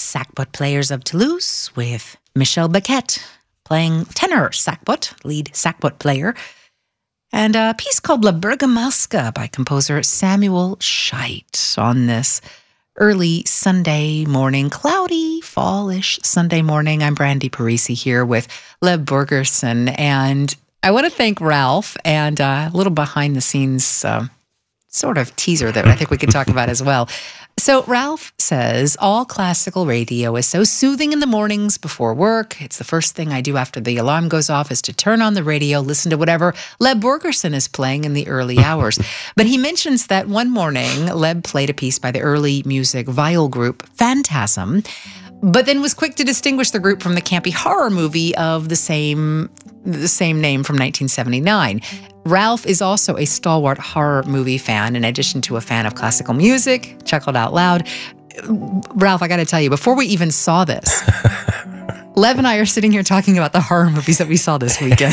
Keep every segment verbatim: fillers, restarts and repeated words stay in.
Sackbut Players of Toulouse with Michel Bequet playing tenor sackbut, lead sackbut player, and a piece called La Bergamasca by composer Samuel Scheidt on this early Sunday morning, cloudy, fallish Sunday morning. I'm Brandy Parisi here with Leb Borgerson, and I want to thank Ralph and uh, a little behind the scenes uh, sort of teaser that I think we could talk about as well. So Ralph says, all classical radio is so soothing in the mornings before work. It's the first thing I do after the alarm goes off is to turn on the radio, listen to whatever Leb Borgerson is playing in the early hours. But he mentions that one morning, Leb played a piece by the early music viol group Phantasm, but then was quick to distinguish the group from the campy horror movie of the same the same name from nineteen seventy-nine. Ralph is also a stalwart horror movie fan, in addition to a fan of classical music. Chuckled out loud. Ralph, I got to tell you, before we even saw this, Lev and I are sitting here talking about the horror movies that we saw this weekend.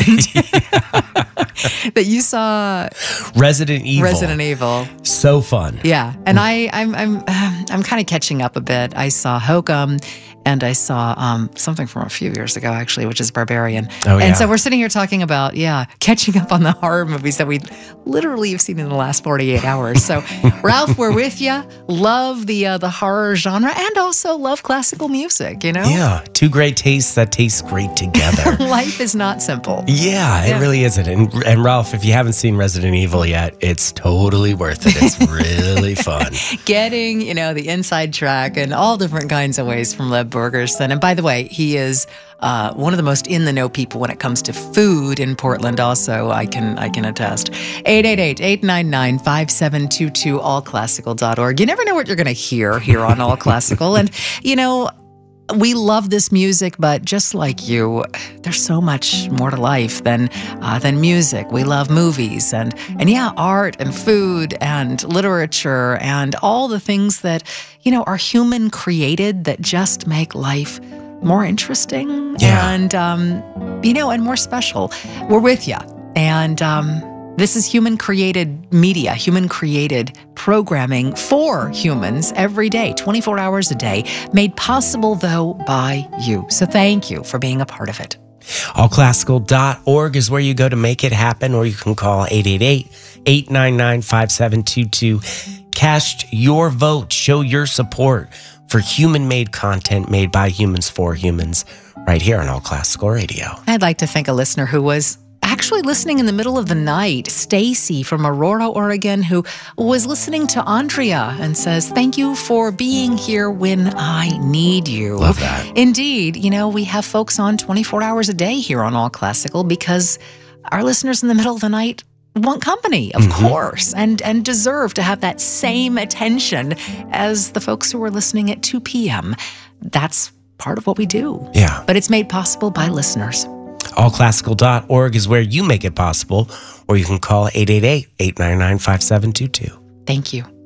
That you saw Resident Evil. Resident Evil. So fun. Yeah, and I, I'm, I'm, I'm kind of catching up a bit. I saw Hokum, and I saw um, something from a few years ago, actually, which is Barbarian. Oh, yeah. And so we're sitting here talking about, yeah, catching up on the horror movies that we literally have seen in the last forty-eight hours. So, Ralph, we're with you. Love the uh, the horror genre, and also love classical music. You know, Yeah, two great tastes that taste great together. Life is not simple. Yeah, Yeah. it really isn't. And, and Ralph, if you haven't seen Resident Evil yet, it's totally worth it. It's really fun. Getting, you know, the inside track and all different kinds of ways from Leb Borgerson. And by the way, he is uh, one of the most in the know people when it comes to food in Portland. Also, I can I can attest. eight eight eight, eight nine nine, five seven two two, all classical dot org. You never know what you're going to hear here on All Classical. And, you know, we love this music, but just like you, there's so much more to life than uh, than music. We love movies and and yeah, art and food and literature and all the things that, you know, are human created that just make life more interesting Yeah. and um, you know, and more special. We're with you, and um, this is human-created media, human-created programming for humans every day, twenty-four hours a day, made possible, though, by you. So thank you for being a part of it. all classical dot org is where you go to make it happen, or you can call eight eight eight, eight nine nine, five seven two two. Cast your vote. Show your support for human-made content made by humans for humans right here on All Classical Radio. I'd like to thank a listener who was actually listening in the middle of the night, Stacy from Aurora, Oregon, who was listening to Andrea and says, thank you for being here when I need you. Love that. Indeed. You know, we have folks on twenty-four hours a day here on All Classical because our listeners in the middle of the night want company, of Mm-hmm. course, and and deserve to have that same attention as the folks who are listening at two p.m. That's part of what we do. Yeah. But it's made possible by listeners. all classical dot org is where you make it possible, or you can call eight eight eight, eight nine nine, five seven two two. Thank you.